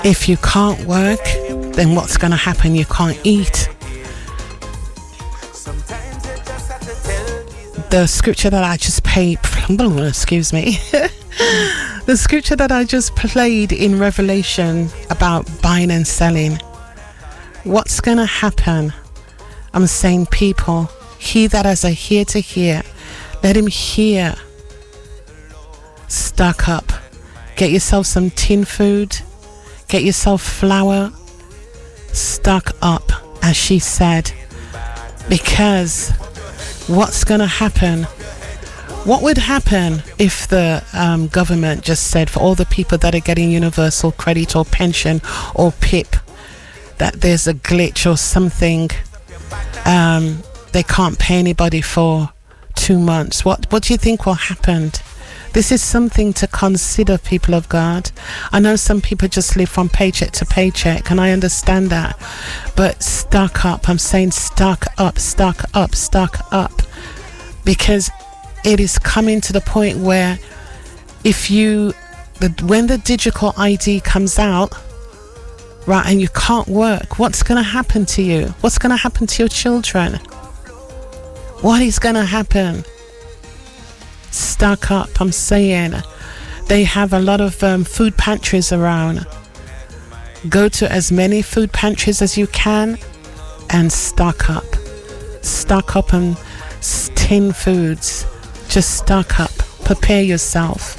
If you can't work, then what's going to happen? You can't eat. The scripture that I just played, excuse me, the scripture that I just played in Revelation about buying and selling. What's going to happen? I'm saying, people, he that has a ear to hear, let him hear. Stock up. Get yourself some tin food. Get yourself flour. Stock up, as she said. Because what's going to happen? What would happen if the government just said for all the people that are getting universal credit or pension or PIP that there's a glitch or something, they can't pay anybody for 2 months? What do you think will happen? This is something to consider, people of God. I know some people just live from paycheck to paycheck, and I understand that. But stock up. I'm saying stock up, stock up, stock up. Because it is coming to the point where when the digital ID comes out, right, and you can't work, what's going to happen to you? What's going to happen to your children? What is going to happen? Stock up. I'm saying they have a lot of food pantries around. Go to as many food pantries as you can and stock up. Stock up on tin foods. Just stock up. Prepare yourself.